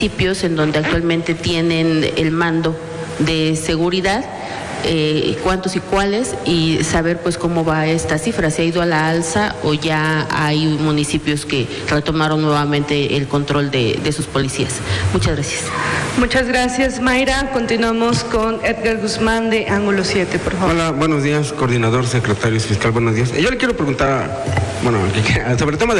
municipios en donde actualmente tienen el mando de seguridad, cuántos y cuáles, y saber pues cómo va esta cifra, si ha ido a la alza o ya hay municipios que retomaron nuevamente el control de sus policías. Muchas gracias. Muchas gracias, Mayra. Continuamos con Edgar Guzmán de Ángulo 7, por favor. Hola, buenos días, coordinador, secretario fiscal, buenos días. Yo le quiero preguntar, sobre el tema de